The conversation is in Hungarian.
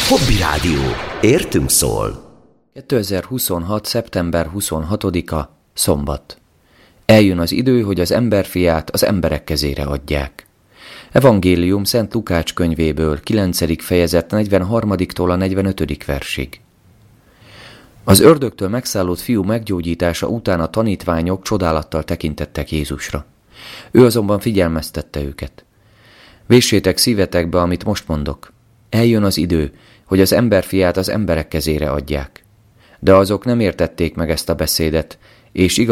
Hobby Rádió. Értünk szól. 2026. szeptember 26-a, szombat. Eljön az idő, hogy az emberfiát az emberek kezére adják. Evangélium Szent Lukács könyvéből, 9. fejezet 43-tól a 45. versig. Az ördögtől megszállott fiú meggyógyítása után a tanítványok csodálattal tekintettek Jézusra. Ő azonban figyelmeztette őket. Véssétek szívetekbe, amit most mondok. Eljön az idő, hogy az emberfiát az emberek kezére adják. De azok nem értették meg ezt a beszédet, és